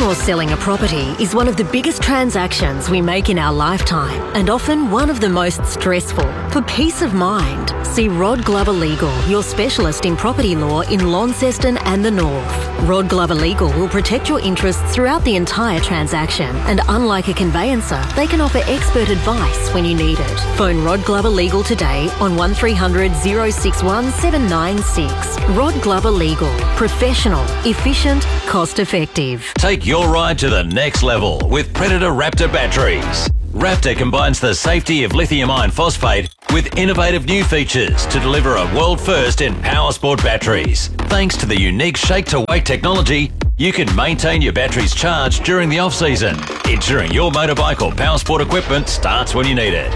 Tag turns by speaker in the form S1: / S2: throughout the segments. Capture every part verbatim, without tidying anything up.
S1: or selling a property is one of the biggest transactions we make in our lifetime and often one of the most stressful. For peace of mind, see Rod Glover Legal, your specialist in property law in Launceston and the North. Rod Glover Legal will protect your interests throughout the entire transaction, and unlike a conveyancer, they can offer expert advice when you need it. Phone Rod Glover Legal today on one three hundred, oh six one, seven nine six. Rod Glover Legal. Professional, efficient, cost-effective.
S2: Take your ride to the next level with Predator Raptor batteries. Raptor combines the safety of lithium iron phosphate with innovative new features to deliver a world first in power sport batteries. Thanks to the unique shake-to-wake technology, you can maintain your batteries charged during the off-season, ensuring your motorbike or power sport equipment starts when you need it.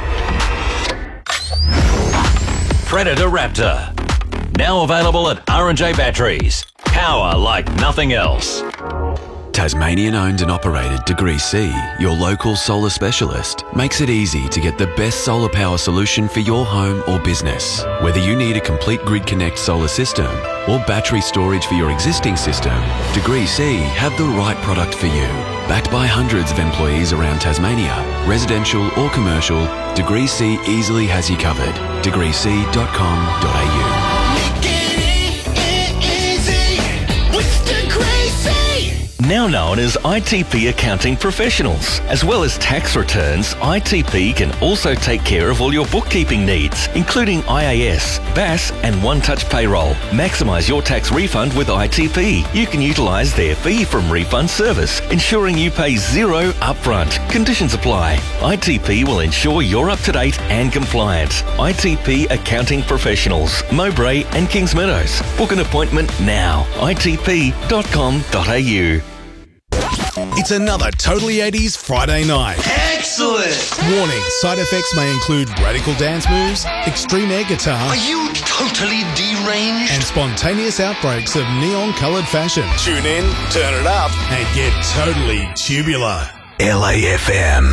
S2: Predator Raptor. Now available at R and J Batteries. Power like nothing else.
S3: Tasmanian owned and operated Degree C, your local solar specialist, makes it easy to get the best solar power solution for your home or business. Whether you need a complete Grid Connect solar system or battery storage for your existing system, Degree C have the right product for you. Backed by hundreds of employees around Tasmania, residential or commercial, Degree C easily has you covered. degree c dot com dot a u.
S4: Now known as I T P Accounting Professionals. As well as tax returns, I T P can also take care of all your bookkeeping needs, including I A S, B A S and One Touch Payroll. Maximise your tax refund with I T P. You can utilise their fee from refund service, ensuring you pay zero upfront. Conditions apply. I T P will ensure you're up to date and compliant. I T P Accounting Professionals, Mowbray and Kings Meadows. Book an appointment now. I T P dot com dot a u.
S5: It's another Totally eighties Friday night.
S6: Excellent!
S5: Warning, side effects may include radical dance moves, extreme air guitar,
S6: Are you totally deranged?
S5: and spontaneous outbreaks of neon-coloured fashion. Tune in, turn it up, and get totally tubular.
S3: L A F M.